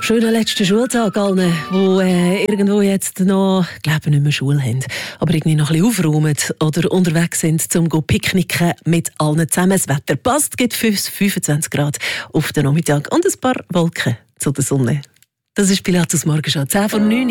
Schönen letzten Schultag allen, die irgendwo jetzt noch, glaube nicht mehr Schule haben, aber irgendwie noch ein bisschen aufräumen oder unterwegs sind, um zu picknicken mit allen zusammen. Das Wetter passt, gibt 25 Grad auf den Nachmittag und ein paar Wolken zu der Sonne. Das ist Pilatus Morgenschau, 10 vor 9.